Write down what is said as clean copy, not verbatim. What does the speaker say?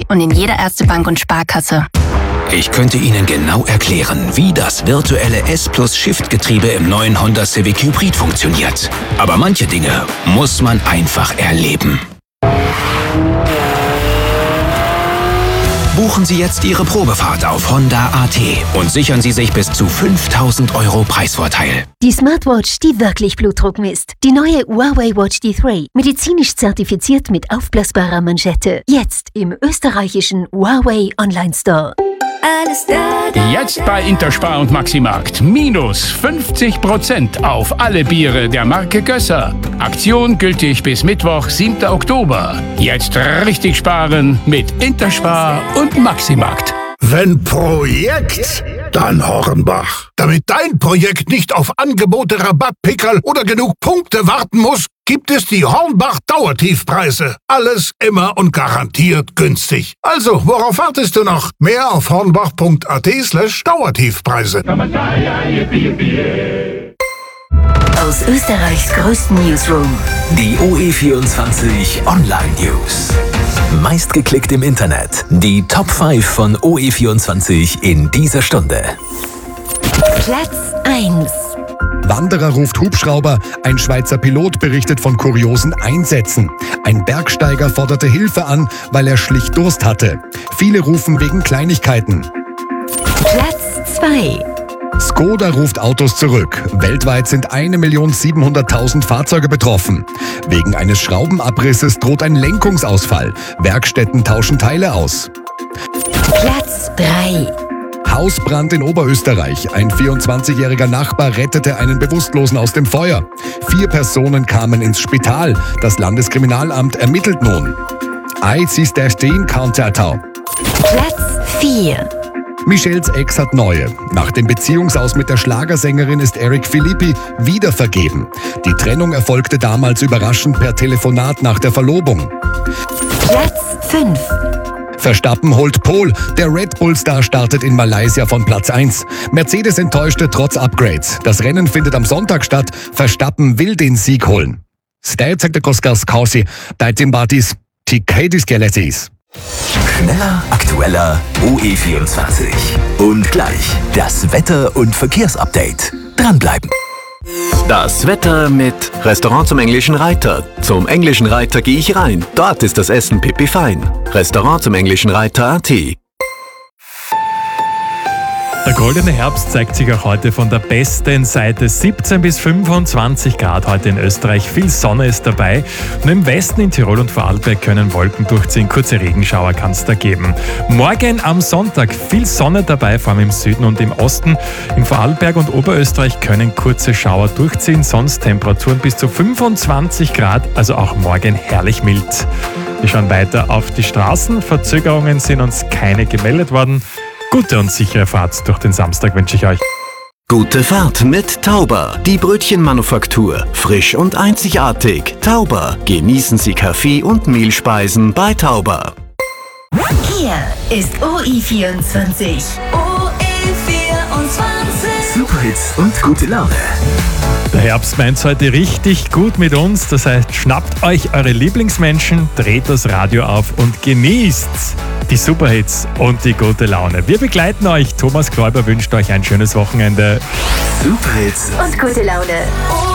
und in jeder Erste Bank und Sparkasse. Ich könnte Ihnen genau erklären, wie das virtuelle S+-Shift-Getriebe im neuen Honda Civic Hybrid funktioniert. Aber manche Dinge muss man einfach erleben. Buchen Sie jetzt Ihre Probefahrt auf Honda.at und sichern Sie sich bis zu 5.000 € Preisvorteil. Die Smartwatch, die wirklich Blutdruck misst. Die neue Huawei Watch D3. Medizinisch zertifiziert mit aufblasbarer Manschette. Jetzt im österreichischen Huawei Online Store. Jetzt bei Interspar und Maximarkt. Minus 50% auf alle Biere der Marke Gösser. Aktion gültig bis Mittwoch, 7. Oktober. Jetzt richtig sparen mit Interspar und Maximarkt. Wenn Projekt, dann Hornbach. Damit dein Projekt nicht auf Angebote, Rabattpickerl oder genug Punkte warten muss, gibt es die Hornbach Dauertiefpreise. Alles immer und garantiert günstig. Also, worauf wartest du noch? Mehr auf hornbach.at/Dauertiefpreise. Aus Österreichs größten Newsroom. Die OE24 Online News. Meistgeklickt im Internet. Die Top 5 von OE24 in dieser Stunde. Platz 1. Wanderer ruft Hubschrauber, ein Schweizer Pilot berichtet von kuriosen Einsätzen. Ein Bergsteiger forderte Hilfe an, weil er schlicht Durst hatte. Viele rufen wegen Kleinigkeiten. Platz 2. Skoda ruft Autos zurück. Weltweit sind 1.700.000 Fahrzeuge betroffen. Wegen eines Schraubenabrisses droht ein Lenkungsausfall. Werkstätten tauschen Teile aus. Platz 3. Hausbrand in Oberösterreich. Ein 24-jähriger Nachbar rettete einen Bewusstlosen aus dem Feuer. 4 Personen kamen ins Spital. Das Landeskriminalamt ermittelt nun. I16 Countertau. Platz 4. Michelles Ex hat neue. Nach dem Beziehungsaus mit der Schlagersängerin ist Eric Philippi wieder vergeben. Die Trennung erfolgte damals überraschend per Telefonat nach der Verlobung. Platz 5. Verstappen holt Pole. Der Red Bull-Star startet in Malaysia von Platz 1. Mercedes enttäuschte trotz Upgrades. Das Rennen findet am Sonntag statt. Verstappen will den Sieg holen. Stajcek Koskas Kausi, Daitimbatis, Tikadis Gelesis. Schneller, aktueller, OE24. Und gleich das Wetter- und Verkehrsupdate. Dranbleiben. Das Wetter mit Restaurant zum Englischen Reiter. Zum Englischen Reiter gehe ich rein. Dort ist das Essen pipifein. Restaurant zum Englischen Reiter.at. Der goldene Herbst zeigt sich auch heute von der besten Seite. 17 bis 25 Grad heute in Österreich. Viel Sonne ist dabei. Nur im Westen in Tirol und Vorarlberg können Wolken durchziehen. Kurze Regenschauer kann es da geben. Morgen am Sonntag viel Sonne dabei, vor allem im Süden und im Osten. In Vorarlberg und Oberösterreich können kurze Schauer durchziehen. Sonst Temperaturen bis zu 25 Grad. Also auch morgen herrlich mild. Wir schauen weiter auf die Straßen. Verzögerungen sind uns keine gemeldet worden. Gute und sichere Fahrt durch den Samstag wünsche ich euch. Gute Fahrt mit Tauber. Die Brötchenmanufaktur. Frisch und einzigartig. Tauber. Genießen Sie Kaffee und Mehlspeisen bei Tauber. Hier ist OE24. Superhits und gute Laune. Der Herbst meint's heute richtig gut mit uns. Das heißt, schnappt euch eure Lieblingsmenschen, dreht das Radio auf und genießt die Superhits und die gute Laune. Wir begleiten euch. Thomas Kläuber wünscht euch ein schönes Wochenende. Superhits Und gute Laune.